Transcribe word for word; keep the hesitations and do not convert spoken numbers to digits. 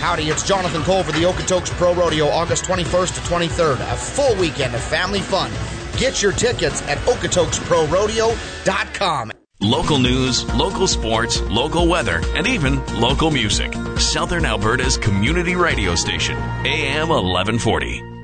Howdy, it's Jonathan Cole for the Okotoks Pro Rodeo, August twenty-first to twenty-third. A full weekend of family fun. Get your tickets at okotoks pro rodeo dot com. Local news, local sports, local weather, and even local music. Southern Alberta's community radio station, A M eleven forty.